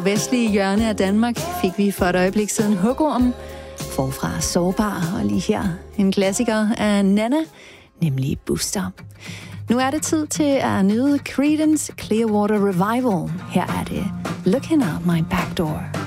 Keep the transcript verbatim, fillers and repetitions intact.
Vestlige hjørne af Danmark fik vi for et øjeblik siden Hugorm. Forfra Sårbar, og lige her en klassiker af Nana, nemlig Booster. Nu er det tid til at nyde Creedence Clearwater Revival. Her er det Looking Out My Back Door.